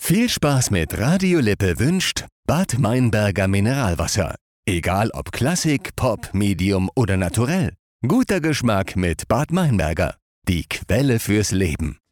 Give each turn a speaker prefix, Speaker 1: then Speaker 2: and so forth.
Speaker 1: Viel Spaß mit Radio Lippe wünscht Bad Meinberger Mineralwasser. Egal ob Klassik, Pop, Medium oder Naturell. Guter Geschmack mit Bad Meinberger. Die Quelle fürs Leben.